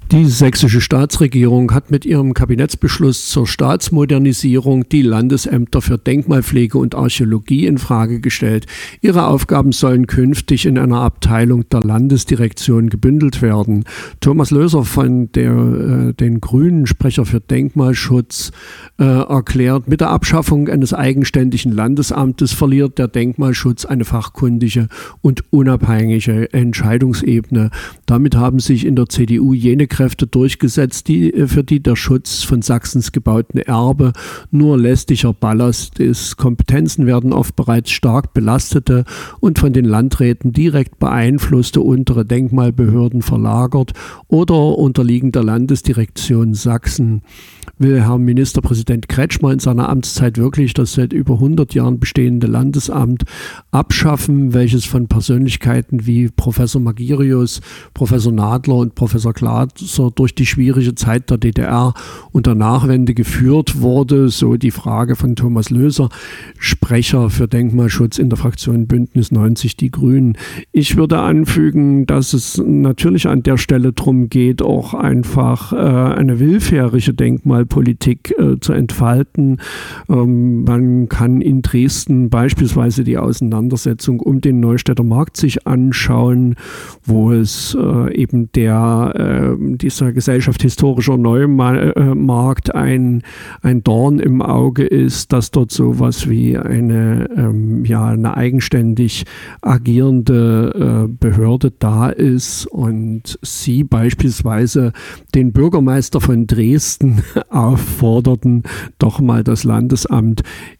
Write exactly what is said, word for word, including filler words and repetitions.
Die sächsische Staatsregierung hat mit ihrem Kabinettsbeschluss zur Staatsmodernisierung die Landesämter für Denkmalpflege und Archäologie in Frage gestellt. Ihre Aufgaben sollen künftig in einer Abteilung der Landesdirektion gebündelt werden. Thomas Löser von der, äh, den Grünen, Sprecher für Denkmalschutz, äh, erklärt, mit der Abschaffung eines eigenständigen Landesamtes verliert der Denkmalschutz eine fachkundige und unabhängige Entscheidungsebene. Damit haben sich in der C D U jene Kräfte durchgesetzt, die, für die der Schutz von Sachsens gebauten Erbe nur lästiger Ballast ist. Kompetenzen werden oft bereits stark belastete und von den Landräten direkt beeinflusste untere Denkmalbehörden verlagert oder unterliegen der Landesdirektion Sachsen. Will Herr Ministerpräsident Kretschmer in seiner Amtszeit wirklich das seit über hundert Jahren bestehende Landesamt abschaffen, welches von Persönlichkeiten wie Professor Magirius, Professor Nadler und Professor Glaser durch die schwierige Zeit der D D R und der Nachwende geführt wurde, so die Frage von Thomas Löser, Sprecher für Denkmalschutz in der Fraktion Bündnis neunzig Die Grünen. Ich würde anfügen, dass es natürlich an der Stelle darum geht, auch einfach äh, eine willfährige Denkmalpolitik äh, zu entfalten. Ähm, man kann in Dresden beispielsweise die Auseinandersetzung um den Neustädter Markt sich anschauen, wo es äh, eben der äh, dieser Gesellschaft historischer Neumarkt ein, ein Dorn im Auge ist, dass dort sowas wie eine, ähm, ja, eine eigenständig agierende äh, Behörde da ist und sie beispielsweise den Bürgermeister von Dresden aufforderten, doch mal das Landesamt